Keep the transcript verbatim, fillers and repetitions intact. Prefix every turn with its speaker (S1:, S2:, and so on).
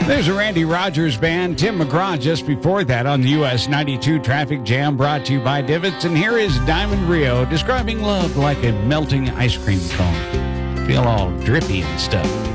S1: There's a Randy Rogers Band, Tim McGraw just before that on the U S ninety-two Traffic Jam, brought to you by Divots. And here is Diamond Rio describing love like a melting ice cream cone. Feel all drippy and stuff.